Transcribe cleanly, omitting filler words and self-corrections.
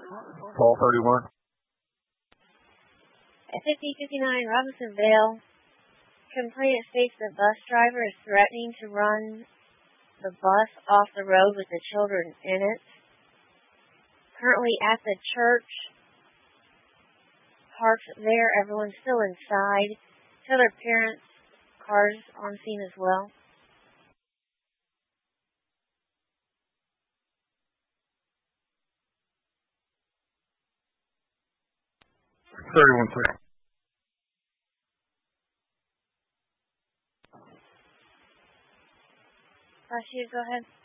12:31. At 5059 Robinsonville, complainant states the bus driver is threatening to run the bus off the road with the children in it. Currently at the church, parked there, everyone's still inside. Tell their parents, cars on scene as well. Go ahead.